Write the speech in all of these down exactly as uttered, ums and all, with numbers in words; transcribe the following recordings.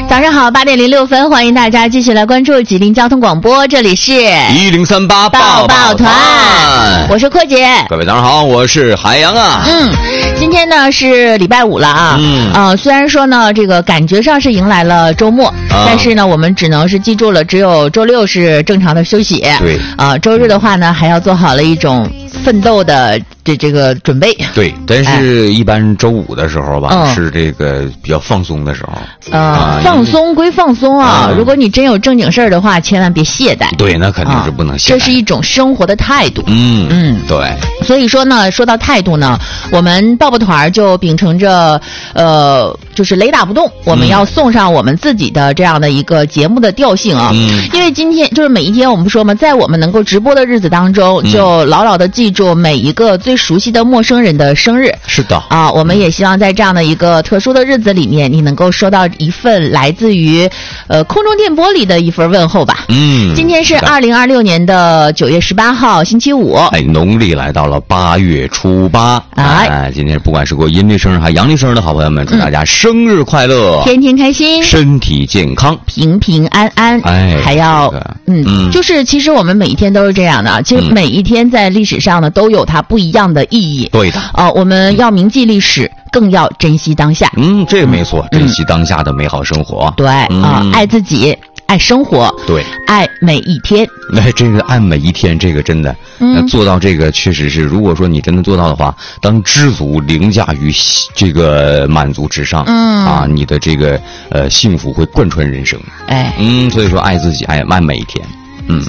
早上好，八点零六分，欢迎大家继续来关注吉林交通广播，这里是一零三八抱抱团，我是柯姐。 各位早上好，我是海洋啊。 嗯，今天呢是礼拜五了啊。嗯。呃，虽然说呢这个感觉上是迎来了周末，啊、但是呢我们只能是记住了，只有周六是正常的休息。 对。 啊、呃，周日的话呢还要做好了一种奋斗的这这个准备。 对，但是一般周五的时候吧， 嗯、 是这个比较放松的时候。 呃， 啊、 放松归放松啊、嗯，如果你真有正经事儿的话，千万别懈怠。 对，那肯定是不能懈怠。 这是一种生活的态度。 嗯嗯，对。 所以说呢，说到态度呢，我们抱抱团就秉承着呃，就是雷打不动，我们要送上我们自己的这样的一个节目的调性啊。嗯。因为今天就是每一天，我们说嘛，在我们能够直播的日子当中，嗯、就牢牢的记住每一个最熟悉的陌生人的生日。 是的。 啊，我们也希望在这样的一个特殊的日子里面，你能够收到一份来自于呃空中电波里的一份问候吧。嗯。今天是二零二六年的九月十八号，星期五。 哎，农历来到了八月初八。哎，哎今天不管是过阴历生日还阳历生日的好朋友们，祝大家生日快乐， 嗯、天天开心， 身体健康， 平平安安。哎，还要、这个、嗯, 嗯，就是其实我们每一天都是这样的。其实每一天在历史上呢，都有它不一样的意义。 对的。 哦、呃，我们要铭记历史。更要珍惜当下。 嗯，这个没错，嗯、珍惜当下的美好生活。 对啊、嗯呃，爱自己，爱生活， 对， 爱每一天。 那这个爱每一天，这个真的，嗯，做到这个确实是，如果说你真的做到的话，当知足凌驾于这个满足之上，嗯啊，你的这个呃幸福会贯穿人生。哎，嗯，所以说爱自己，爱爱每一天。嗯。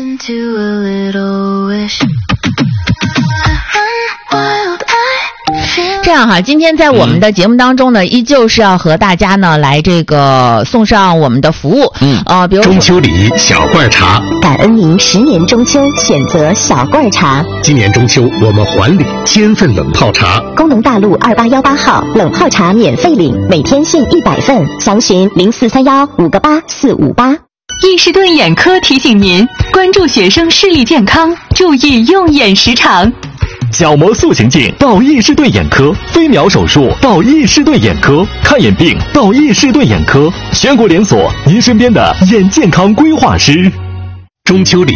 这样哈，今天在我们的节目当中呢，嗯、依旧是要和大家呢来这个送上我们的服务，嗯，呃，比如中秋礼小罐茶， 感恩您十年中秋选择小罐茶。 今年中秋我们还礼千份冷泡茶， 工农大路二八幺八号冷泡茶免费领，每天限一百份，详询零四三幺五个八四五八。 易士顿眼科提醒您关注学生视力健康，注意用眼时长。 角膜塑形镜到易士顿眼科，飞秒手术到易士顿眼科，看眼病到易士顿眼科，全国连锁，您身边的眼健康规划师。中秋礼